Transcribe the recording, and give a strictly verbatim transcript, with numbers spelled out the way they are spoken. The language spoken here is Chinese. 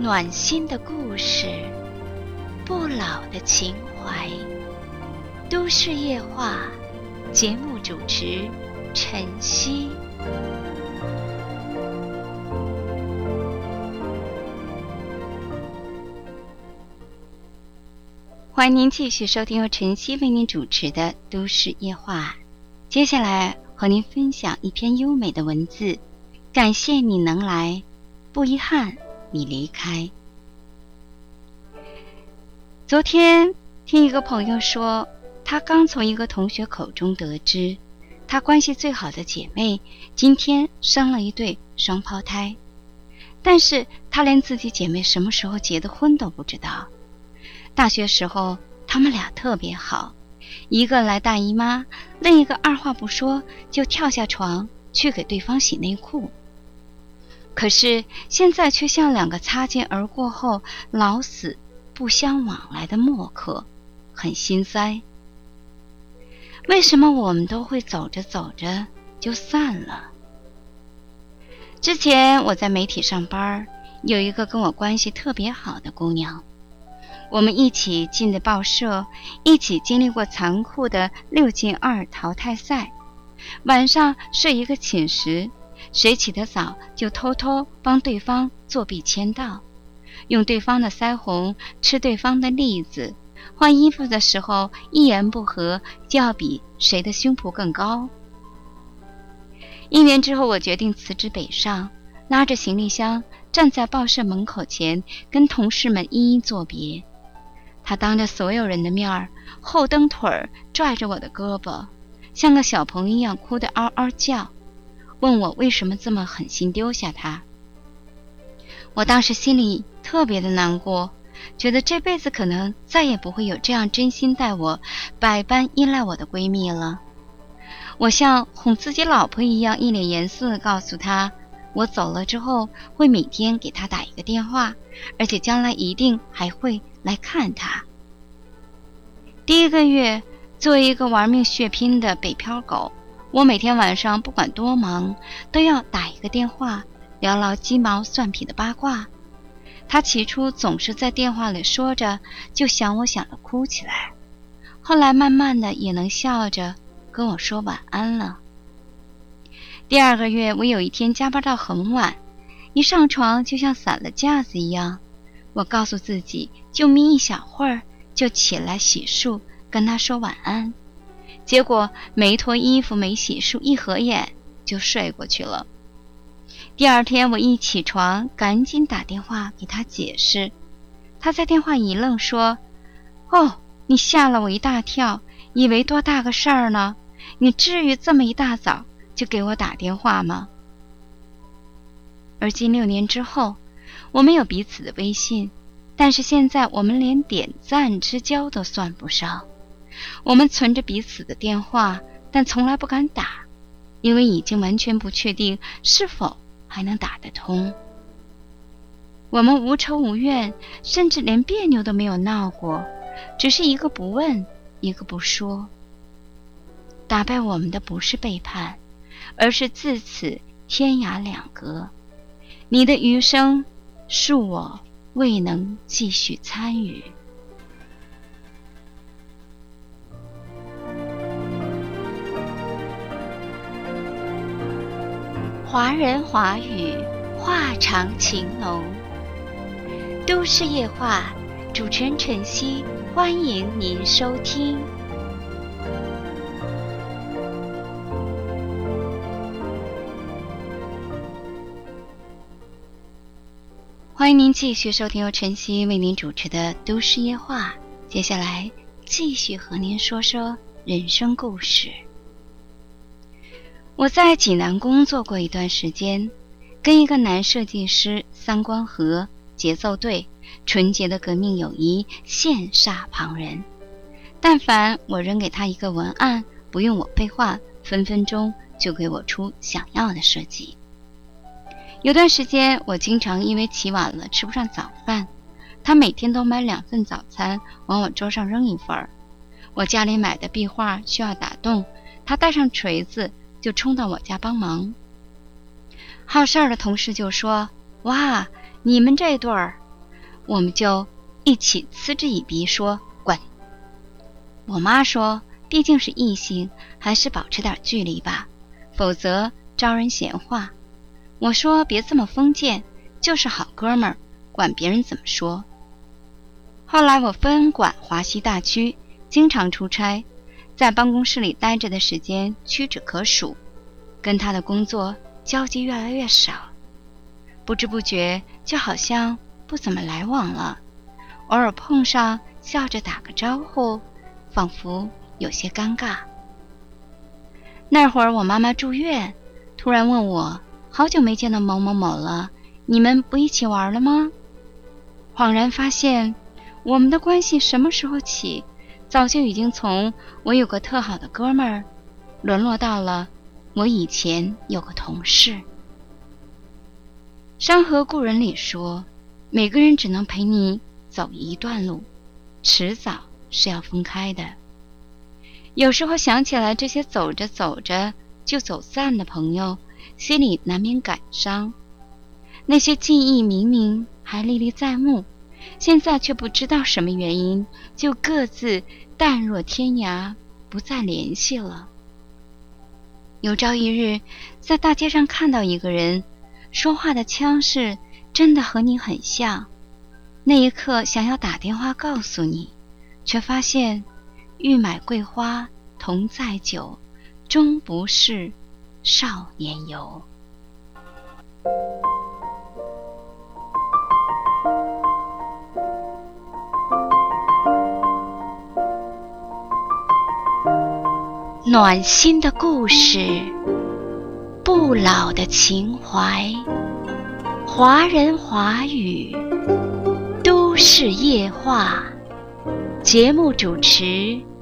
暖心的故事，不老的情怀。都市夜话，节目主持晨曦。欢迎您继续收听由晨曦为您主持的都市夜话。接下来和您分享一篇优美的文字，感谢你能来，不遗憾你离开。昨天听一个朋友说，他刚从一个同学口中得知，他关系最好的姐妹今天生了一对双胞胎，但是他连自己姐妹什么时候结的婚都不知道。大学时候他们俩特别好，一个来大姨妈，另一个二话不说就跳下床去给对方洗内裤。可是现在却像两个擦肩而过后老死不相往来的陌客，很心塞。为什么我们都会走着走着就散了？之前我在媒体上班，有一个跟我关系特别好的姑娘，我们一起进的报社，一起经历过残酷的六进二淘汰赛，晚上睡一个寝室，谁起得早就偷偷帮对方作弊签到，用对方的腮红吃对方的栗子，换衣服的时候一言不合就要比谁的胸脯更高。一年之后，我决定辞职北上，拉着行李箱站在报社门口前，跟同事们一一作别。他当着所有人的面儿，后蹬腿儿拽着我的胳膊，像个小朋友一样哭得嗷嗷叫，问我为什么这么狠心丢下他。我当时心里特别的难过，觉得这辈子可能再也不会有这样真心待我、百般依赖我的闺蜜了。我像哄自己老婆一样，一脸严肃地告诉她，我走了之后会每天给她打一个电话，而且将来一定还会来看她。第一个月，作为一个玩命血拼的北漂狗，我每天晚上不管多忙，都要打一个电话，聊聊鸡毛蒜皮的八卦。他起初总是在电话里说着，就想我想着哭起来，后来慢慢的也能笑着跟我说晚安了。第二个月，我有一天加班到很晚，一上床就像散了架子一样，我告诉自己就眯一小会儿，就起来洗漱跟他说晚安，结果没脱衣服没洗漱，一合眼就睡过去了。第二天我一起床赶紧打电话给他解释，他在电话一愣说，哦，你吓了我一大跳，以为多大个事儿呢？你至于这么一大早就给我打电话吗？而今六年之后，我们有彼此的微信，但是现在我们连点赞之交都算不上。我们存着彼此的电话，但从来不敢打，因为已经完全不确定是否还能打得通。我们无仇无怨，甚至连别扭都没有闹过，只是一个不问，一个不说。打败我们的不是背叛，而是自此天涯两隔。你的余生，恕我未能继续参与。华人华语，话长情浓。都市夜话，主持人晨曦，欢迎您收听。欢迎您继续收听由晨曦为您主持的都市夜话，接下来继续和您说说人生故事。我在济南工作过一段时间，跟一个男设计师三观合，节奏对，纯洁的革命友谊羡煞旁人。但凡我扔给他一个文案，不用我废话，分分钟就给我出想要的设计。有段时间我经常因为起晚了吃不上早饭，他每天都买两份早餐往我桌上扔一份。我家里买的壁画需要打洞，他带上锤子就冲到我家帮忙。好事儿的同事就说，哇，你们这对儿我们就一起嗤之以鼻说滚。我妈说毕竟是异性，还是保持点距离吧，否则招人闲话。我说别这么封建，就是好哥们儿，管别人怎么说。后来我分管华西大区，经常出差，在办公室里待着的时间屈指可数，跟他的工作交集越来越少，不知不觉就好像不怎么来往了，偶尔碰上笑着打个招呼，仿佛有些尴尬。那会儿我妈妈住院，突然问我，好久没见到某某某了，你们不一起玩了吗？恍然发现我们的关系什么时候起，早就已经从我有个特好的哥们儿，沦落到了我以前有个同事。山河故人里说，每个人只能陪你走一段路，迟早是要分开的。有时候想起来这些走着走着就走散的朋友，心里难免感伤。那些记忆明明还历历在目，现在却不知道什么原因，就各自淡若天涯，不再联系了。有朝一日在大街上看到一个人，说话的腔势真的和你很像，那一刻想要打电话告诉你，却发现欲买桂花同载酒，终不是少年游。暖心的故事，不老的情怀，华人华语，都市夜话。节目主持